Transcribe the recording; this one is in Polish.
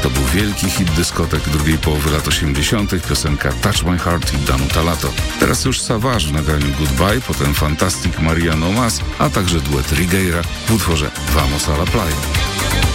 To był wielki hit dyskotek drugiej połowy lat 80. piosenka Touch My Heart i Danuta Lato. Teraz już Savage w nagraniu Goodbye, potem Fantastic Maria No Mas, a także duet Rigueira w utworze Vamos a la Playa.